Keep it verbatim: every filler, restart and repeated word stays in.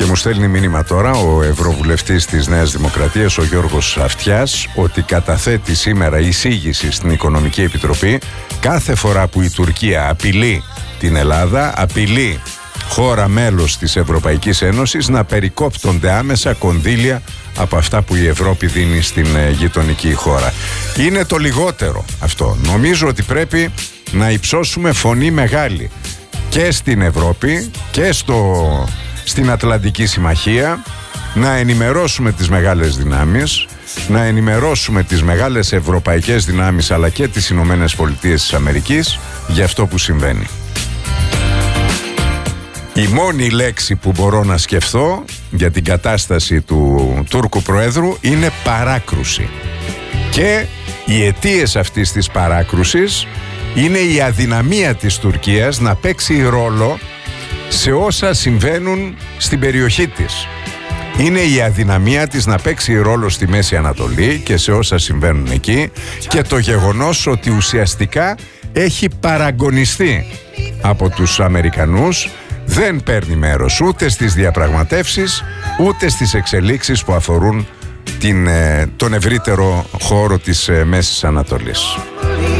μου στέλνει μήνυμα τώρα ο Ευρωβουλευτής της Νέας Δημοκρατίας, ο Γιώργος Αυτιάς, ότι καταθέτει σήμερα εισήγηση στην Οικονομική Επιτροπή κάθε φορά που η Τουρκία απειλεί την Ελλάδα, απειλεί χώρα μέλος της Ευρωπαϊκής Ένωσης, να περικόπτονται άμεσα κονδύλια από αυτά που η Ευρώπη δίνει στην γειτονική χώρα. Είναι το λιγότερο αυτό. Νομίζω ότι πρέπει να υψώσουμε φωνή μεγάλη και στην Ευρώπη και στο, στην Ατλαντική Συμμαχία, να ενημερώσουμε τις μεγάλες δυνάμεις, να ενημερώσουμε τις μεγάλες ευρωπαϊκές δυνάμεις αλλά και τις Ηνωμένες Πολιτείες της Αμερικής για αυτό που συμβαίνει. Η μόνη λέξη που μπορώ να σκεφτώ για την κατάσταση του Τούρκου Προέδρου είναι παράκρουση. Και οι αιτίες αυτής της παράκρουσης είναι η αδυναμία της Τουρκίας να παίξει ρόλο σε όσα συμβαίνουν στην περιοχή της. Είναι η αδυναμία της να παίξει ρόλο στη Μέση Ανατολή και σε όσα συμβαίνουν εκεί, και το γεγονός ότι ουσιαστικά έχει παραγωνιστεί από τους Αμερικανούς, δεν παίρνει μέρος ούτε στις διαπραγματεύσεις ούτε στις εξελίξεις που αφορούν την, τον ευρύτερο χώρο της Μέσης Ανατολής.